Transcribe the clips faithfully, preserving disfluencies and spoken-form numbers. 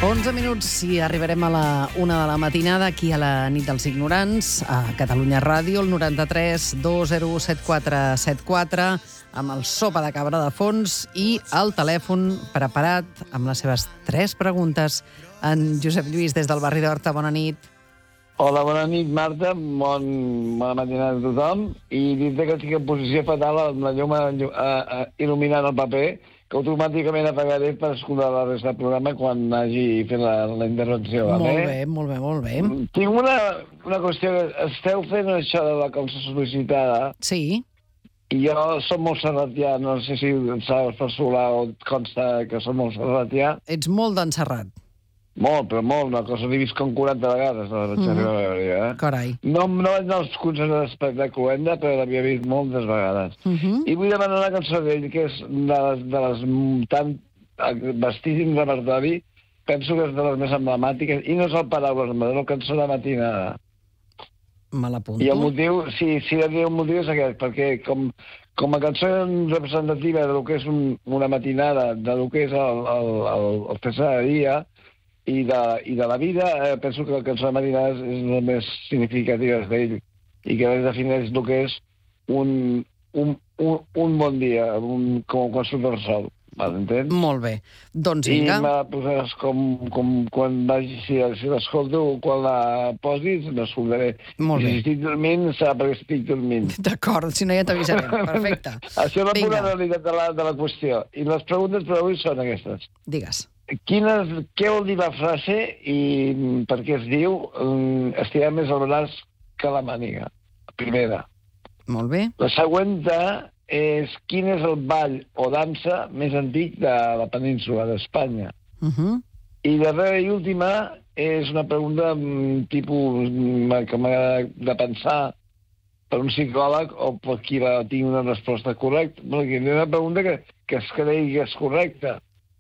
onze minuts i arribarem a la una de la matinada aquí a la nit dels ignorants, a Catalunya Ràdio, el noranta-tres dos zero u set quatre set quatre, amb el Sopa de Cabra de fons i el telèfon preparat amb les seves tres preguntes. En Josep Lluís, des del barri d'Horta, bona nit. Hola, bona nit, Marta. Bon, bona matinada a tothom. I dir-te que estic en posició fatal amb la llum uh, uh, il·luminant el paper, que automàticament apagaré per escoltar la resta del programa quan hagi fet la, la intervenció. Molt bé? bé, molt bé, molt bé. Tinc una, una qüestió. Esteu fent això de la calça sol·licitada. Sí. I jo som molt serratià. No sé si saps per solar o et consta que som molt serratià. Ets molt d'encerrat. Molt, però molt. Una cosa l'he vist com quaranta vegades. La vaig arribar a veure, eh? Carai. No, no vaig anar als concerts d'espectacle Cluenda, però l'havia vist moltes vegades. Uh -huh. I vull demanar una cançó d'ell, que és de les, de les tant vestíssim repertori, penso que és de les més emblemàtiques, i no és el Paraules, és la cançó de matinada. Me l'apunto. I el motiu, sí, sí, el motiu és aquest, perquè com, com a cançó representativa del que és un, una matinada, del que és el, el, el, el César de dia, I de, i de la vida, eh, penso que la cançó de matinada és, és la més significativa d'ell i que defineix el que és un, un, un, un bon dia, un, com quan surt el sol. M'entens? Molt bé. Doncs vinga. I me la posaràs com, com quan vagi, si, si l'escolto, quan la posis, l'escoltaré. Molt bé. I si estic dormint, serà perquè estic dormint. D'acord, si no ja t'avisarem. Perfecte. Això és la Vinga. pura realitat de la, de la qüestió. I les preguntes per avui són aquestes. Digues. Quines, què vol dir la frase i per què es diu estirar més el braç que la màniga? Primera. Molt bé. La següent és quin és el ball o dansa més antic de la península d'Espanya? Uh -huh. I darrera i última és una pregunta mm, tipus mm, que m'agrada de pensar per un psicòleg o per qui la tingui una resposta correcta. Perquè és una pregunta que, que es cregui que és correcta.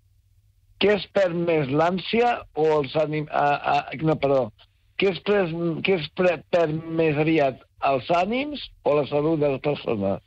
Què es perd més, l'ànsia o els ànims... Ah, ah, no, perdó. Què es, pres, què es pre, perd més aviat, els ànims o la salut de les persones?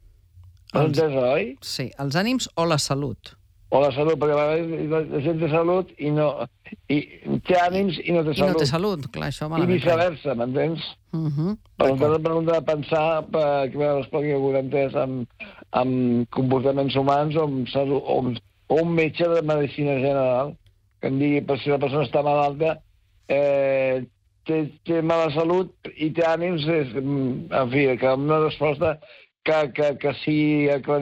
No Els... entens, oi? Sí, els ànims o la salut. O la salut, perquè a vegades la gent té salut i no... I té ànims i no té I salut. no té salut, clar, això I malament. viceversa, m'entens? Uh -huh. Per tant, la pregunta de pensar per, que me l'expliqui algú entès amb, amb comportaments humans o amb salut... O amb, o un metge de medicina general que em digui, per si la persona està malalta, eh, té, té mala salut i té ànims, és, en fi, que una resposta que, que, que sigui aclarida.